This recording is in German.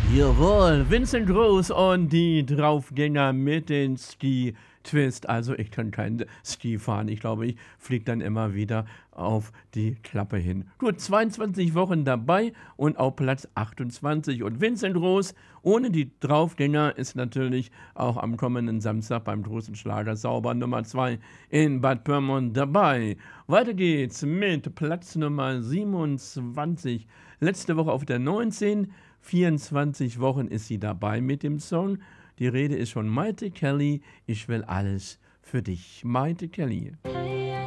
Jawohl, Vincent Rose und die Draufgänger mit den Ski-Twist. Also ich kann kein Ski fahren. Ich glaube, ich fliege dann immer wieder auf die Klappe hin. Gut, 22 Wochen dabei und auf Platz 28. Und Vincent Rose ohne die Draufgänger ist natürlich auch am kommenden Samstag beim großen Schlager Sauber Nummer 2 in Bad Pyrmont dabei. Weiter geht's mit Platz Nummer 27. Letzte Woche auf der 19. 24 Wochen ist sie dabei mit dem Song. Die Rede ist von Maite Kelly. Ich will alles für dich. Maite Kelly.